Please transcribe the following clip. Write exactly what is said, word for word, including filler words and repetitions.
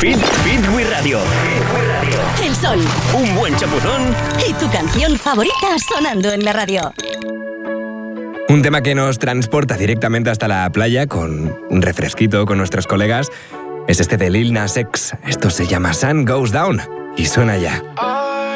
Fit, Fit Wii Radio. El sol. Un buen chapuzón. Y tu canción favorita sonando en la radio. Un tema que nos transporta directamente hasta la playa con un refresquito con nuestros colegas es este de Lil Nas X. Esto se llama Sun Goes Down y suena ya.